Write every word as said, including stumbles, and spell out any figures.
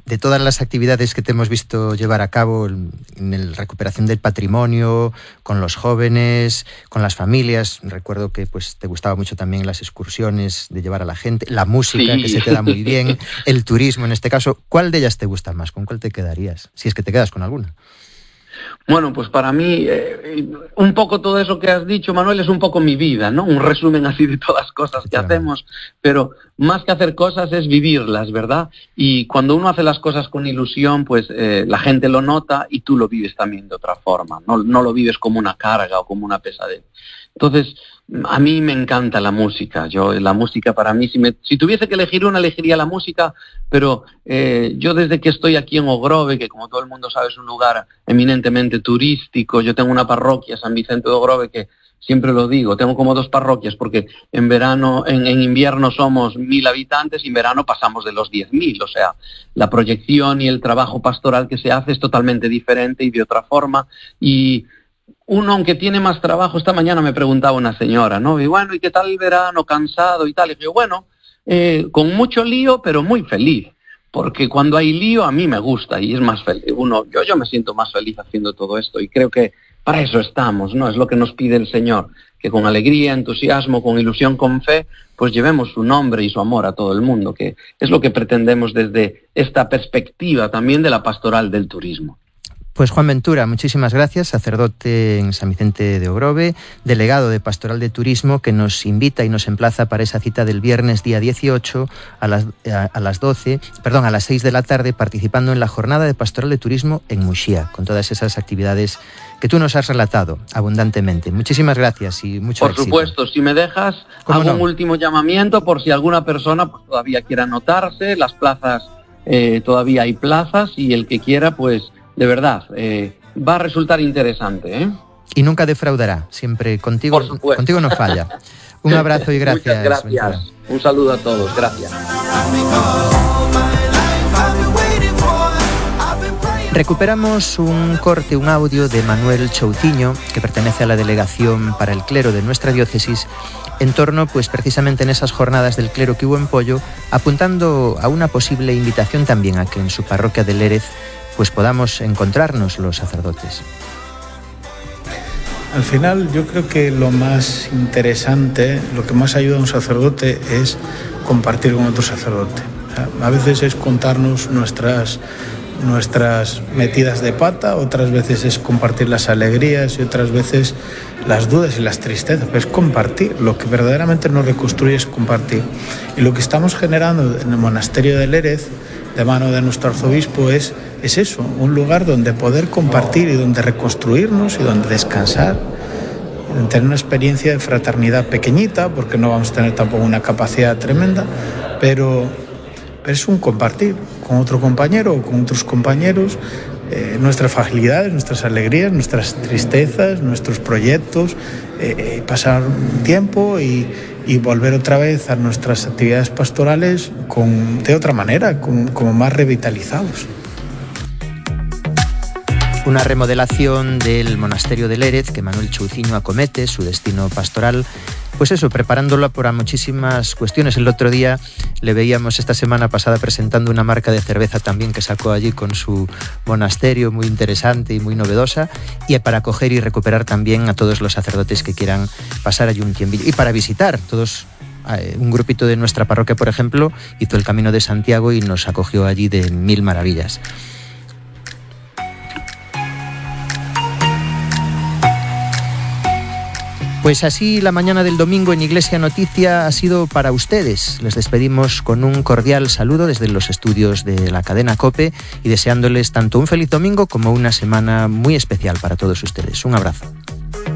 de todas las actividades que te hemos visto llevar a cabo en, en la recuperación del patrimonio, con los jóvenes, con las familias, recuerdo que pues te gustaba mucho también las excursiones de llevar a la gente, la música, sí, que se te da muy bien, el turismo en este caso. ¿Cuál de ellas te gusta más? ¿Con cuál te quedarías? Si es que te quedas con alguna. Bueno, pues para mí, eh, un poco todo eso que has dicho, Manuel, es un poco mi vida, ¿no? Un resumen así de todas las cosas que hacemos, pero más que hacer cosas es vivirlas, ¿verdad? Y cuando uno hace las cosas con ilusión, pues eh, la gente lo nota y tú lo vives también de otra forma, no, no lo vives como una carga o como una pesadez. Entonces, a mí me encanta la música. Yo, la música para mí, si, me, si tuviese que elegir una, elegiría la música, pero eh, yo desde que estoy aquí en Ogrove, que como todo el mundo sabe es un lugar eminentemente turístico, yo tengo una parroquia, San Vicente de Ogrove, que siempre lo digo, tengo como dos parroquias, porque en verano, en, en invierno somos mil habitantes y en verano pasamos de los diez mil, o sea, la proyección y el trabajo pastoral que se hace es totalmente diferente y de otra forma, y uno, aunque tiene más trabajo, esta mañana me preguntaba una señora, ¿no? Y bueno, ¿y qué tal el verano? Cansado y tal. Y yo, bueno, eh, con mucho lío, pero muy feliz. Porque cuando hay lío, a mí me gusta y es más feliz. Uno, yo, yo me siento más feliz haciendo todo esto y creo que para eso estamos, ¿no? Es lo que nos pide el Señor, que con alegría, entusiasmo, con ilusión, con fe, pues llevemos su nombre y su amor a todo el mundo, que es lo que pretendemos desde esta perspectiva también de la pastoral del turismo. Pues Juan Ventura, muchísimas gracias, sacerdote en San Vicente de Ogrove, delegado de Pastoral de Turismo, que nos invita y nos emplaza para esa cita del viernes día dieciocho a las, a, a las doce, perdón, a las seis de la tarde, participando en la jornada de Pastoral de Turismo en Muxía, con todas esas actividades que tú nos has relatado abundantemente. Muchísimas gracias y mucho Por éxito. supuesto, si me dejas, hago no? un último llamamiento por si alguna persona pues, todavía quiera anotarse, las plazas, eh, todavía hay plazas y el que quiera, pues de verdad, eh, va a resultar interesante, ¿eh? Y nunca defraudará, siempre contigo, contigo no falla. Un abrazo y gracias. Muchas gracias. Ventura. Un saludo a todos, gracias. Recuperamos un corte, un audio de Manuel Chouciño, que pertenece a la Delegación para el Clero de nuestra diócesis, en torno, pues precisamente en esas jornadas del clero que hubo en Pollo, apuntando a una posible invitación también a que en su parroquia de Lérez pues podamos encontrarnos los sacerdotes. Al final yo creo que lo más interesante, lo que más ayuda a un sacerdote es compartir con otro sacerdote. A veces es contarnos nuestras, nuestras metidas de pata, otras veces es compartir las alegrías y otras veces las dudas y las tristezas, pero es compartir. Lo que verdaderamente nos reconstruye es compartir. Y lo que estamos generando en el monasterio de Lérez, de mano de nuestro arzobispo, es, es eso, un lugar donde poder compartir y donde reconstruirnos y donde descansar, donde tener una experiencia de fraternidad pequeñita, porque no vamos a tener tampoco una capacidad tremenda, pero, pero es un compartir con otro compañero o con otros compañeros eh, nuestras fragilidades, nuestras alegrías, nuestras tristezas, nuestros proyectos, eh, pasar un tiempo y y volver otra vez a nuestras actividades pastorales con, de otra manera, con, como más revitalizados. Una remodelación del monasterio de Lérez que Manuel Chouciño acomete, su destino pastoral, pues eso, preparándolo para muchísimas cuestiones. El otro día le veíamos esta semana pasada presentando una marca de cerveza también que sacó allí con su monasterio, muy interesante y muy novedosa, y para acoger y recuperar también a todos los sacerdotes que quieran pasar allí un tiempo. Y para visitar todos, eh, un grupito de nuestra parroquia, por ejemplo, hizo el Camino de Santiago y nos acogió allí de mil maravillas. Pues así la mañana del domingo en Iglesia Noticia ha sido para ustedes. Les despedimos con un cordial saludo desde los estudios de la cadena COPE y deseándoles tanto un feliz domingo como una semana muy especial para todos ustedes. Un abrazo.